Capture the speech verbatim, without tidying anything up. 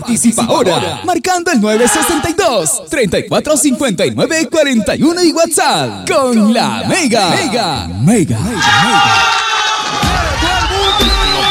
Participa ahora, marcando el nueve sesenta y dos, treinta y cuatro cincuenta y nueve cuarenta y uno y WhatsApp con la Mega. Mega. Mega. Mega.